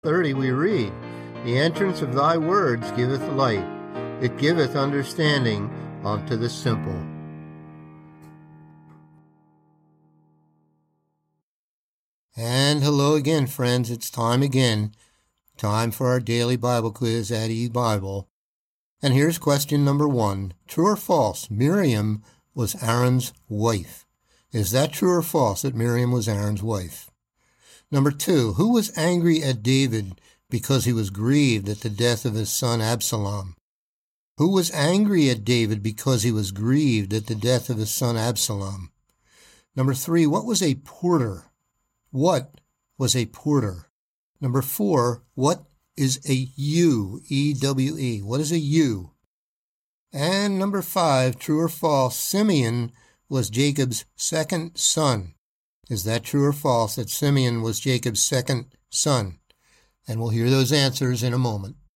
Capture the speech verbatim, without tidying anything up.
thirty we read, "The entrance of thy words giveth light, it giveth understanding unto the simple." And hello again, friends. It's time again. Time for our daily Bible quiz at eBible. And here's question number one. True or false? Miriam was Aaron's wife. Is that true or false that Miriam was Aaron's wife? Number two. Who was angry at David because he was grieved at the death of his son Absalom? Who was angry at David because he was grieved at the death of his son Absalom? Number three. What was a porter? What was a porter? Number four, what is a ewe? E W E. What is a ewe? And number five, true or false, Simeon was Jacob's second son. Is that true or false that Simeon was Jacob's second son? And we'll hear those answers in a moment.